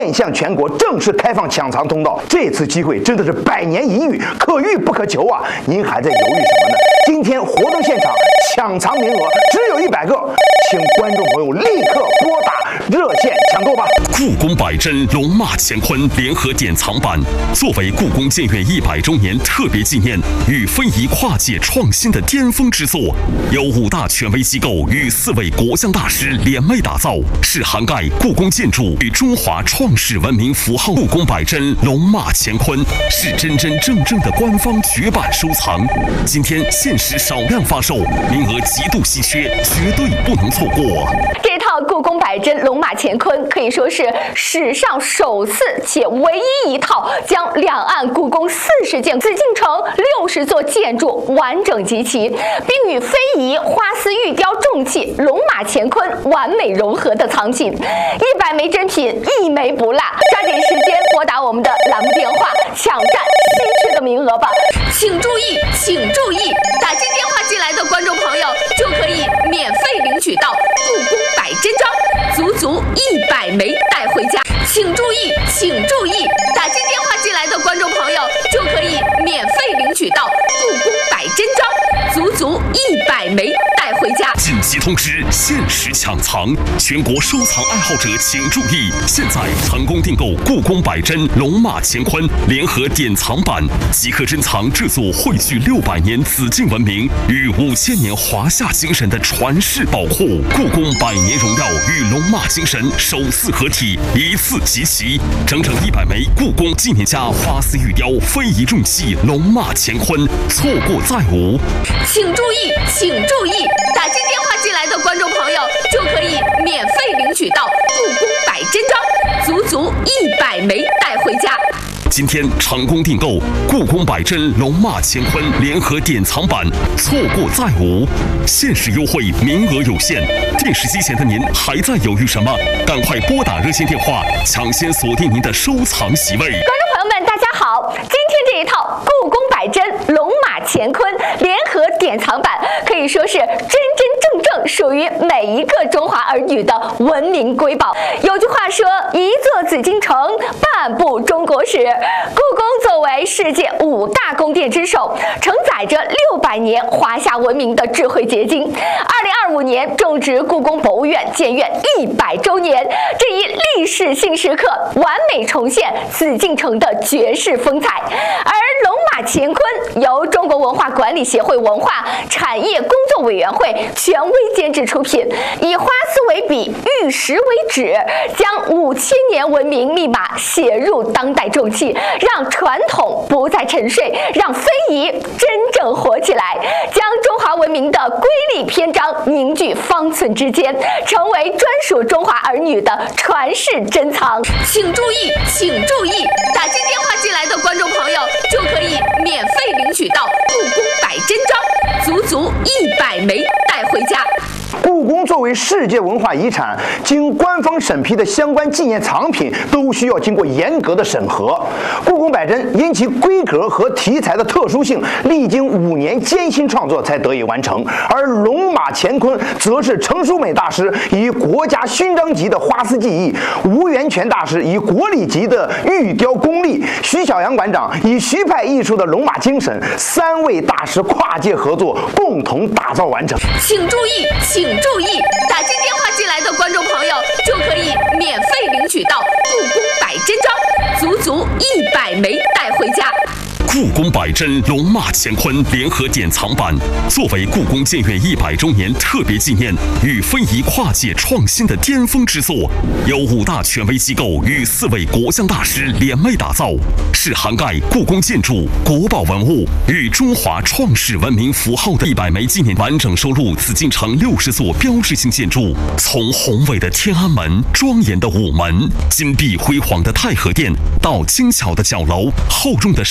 面向全国正式开放抢藏通道，这次机会真的是百年一遇，可遇不可求啊！您还在犹豫什么呢？今天活动现场抢藏名额只有100个，请观众朋友立刻拨打热线抢购吧！ 故宫百珍龙马乾坤联合典藏版，作为故宫建院100周年特别纪念与非遗跨界创新的巅峰之作，由5大权威机构与4位国象大师联袂打造，是涵盖故宫建筑与中华创世文明符号。故宫百珍龙马乾坤是真真正正的官方绝版收藏，今天限时少量发售，名额极度稀缺，绝对不能错过。 这套故宫百珍龙马乾坤可以说是史上首次且唯一一套将两岸故宫40件、紫禁城60座建筑完整集齐，并与非遗、花丝、玉雕、重器、龙马乾坤完美融合的藏品，100枚珍品一枚不落。抓紧时间拨打我们的栏目电话，抢占稀缺的名额吧！请注意，请注意，打进电话进来的观众朋友就可以免费领取到故宫百珍章，足足100枚带回家。请注意，请注意，打进电话进来的观众朋友就可以免费领取到故宫百珍章，足足100枚带回家。 紧急通知，限时抢藏，全国收藏爱好者请注意！现在成功订购故宫百珍龙马乾坤联合典藏版，即刻珍藏这座汇聚600年紫禁文明与5000年华夏精神的传世宝库。故宫100年荣耀与龙马精神首次合体，一次集齐，整整100枚故宫纪念家花丝玉雕、非遗重器龙马乾坤，错过再无。 请注意，请注意，打进电话进来的观众朋友就可以免费领取到故宫百珍章，足足100枚带回家。 今天成功订购故宫百珍龙马乾坤联合典藏版，错过再无，限时优惠，名额有限。电视机前的您还在犹豫什么？赶快拨打热线电话，抢先锁定您的收藏席位。 观众朋友们，大家好！今天这一套故宫百珍龙马乾坤联合典藏版可以说是真真正正属于每一个中华儿女的文明瑰宝。有句话说，一座紫禁城，半部中国史。故宫作为世界5大宫殿之首，承载着600年华夏文明的智慧结晶。2025年正值故宫博物院建院100周年，这一历史性时刻完美重现紫禁城的绝世风采。而龙马乾坤由中国文化管理协会文化产业工作委员会权威监制出品，以花丝为笔，玉石为纸，将5000年文明密码写入当代重器，让传统不再沉睡，让非遗真正活起来，将中华文明的瑰丽篇章凝聚方寸之间，成为专属中华儿女的传世珍藏。请注意，请注意，打进电话进来的观众朋友就可以免费领取到故宫百珍章，足足100枚带回家。 故宫作为世界文化遗产，经官方审批的相关纪念藏品都需要经过严格的审核。故宫百珍因其规格和题材的特殊性，历经5年艰辛创作才得以完成。而龙马乾坤则是程淑美大师以国家勋章级的花丝技艺，吴源泉大师以国礼级的玉雕功力，徐小阳馆长以徐派艺术的龙马精神，3位大师跨界合作，共同打造完成。 请注意，请注意，打进电话进来的观众朋友就可以免费领取到故宫百珍章，足足100枚带回家。 故宫百珍龙马乾坤联合典藏版，作为故宫建院100周年特别纪念与非遗跨界创新的巅峰之作，由5大权威机构与4位国象大师联袂打造，是涵盖故宫建筑、国宝文物与中华创世文明符号的100枚纪念，完整收录紫禁城60座标志性建筑，从宏伟的天安门、庄严的午门、金碧辉煌的太和殿，到精巧的角楼、厚重的神武门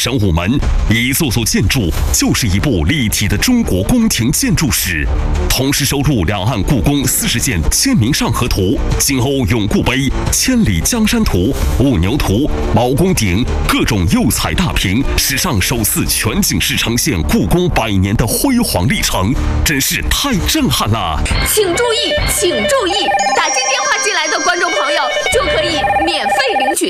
一座座建筑就是一部立体的中国宫廷建筑史。同时收录两岸故宫40件签名上河图、金瓯永固碑、千里江山图、雾牛图、毛公鼎各种釉彩大屏，史上首次全景式呈现故宫100年的辉煌历程，真是太震撼了！ 请注意，请注意，打进电话进来的观众朋友就可以免费领取